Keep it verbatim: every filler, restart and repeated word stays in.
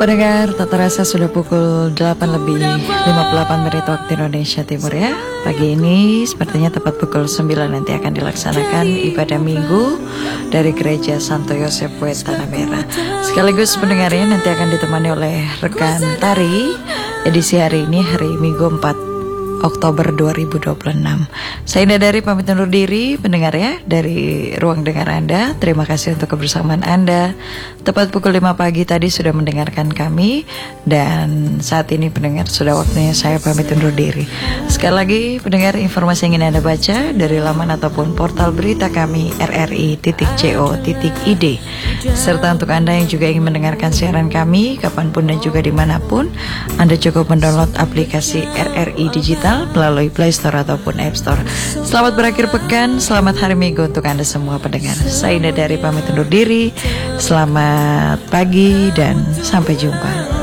Pendengar, tak terasa sudah pukul delapan lebih lima puluh delapan menit waktu Indonesia Timur ya. Pagi ini sepertinya tepat pukul sembilan nanti akan dilaksanakan ibadah minggu dari Gereja Santo Yosef Wet Tanah Merah. Sekaligus pendengarnya nanti akan ditemani oleh rekan tari edisi hari ini, hari Minggu empat Oktober dua ribu dua puluh enam. Saya Indah dari pamit undur diri pendengar ya dari ruang dengar Anda. Terima kasih untuk kebersamaan Anda. Tepat pukul lima pagi tadi sudah mendengarkan kami, dan saat ini pendengar sudah waktunya saya pamit undur diri. Sekali lagi pendengar, informasi yang ingin Anda baca dari laman ataupun portal berita kami r r i titik co titik i d. Serta untuk Anda yang juga ingin mendengarkan siaran kami kapanpun dan juga dimanapun, Anda cukup mendownload aplikasi R R I Digital melalui Play Store ataupun App Store. Selamat berakhir pekan, selamat hari Minggu untuk Anda semua pendengar. Saya Indah dari pamit undur diri. Selamat pagi dan sampai jumpa.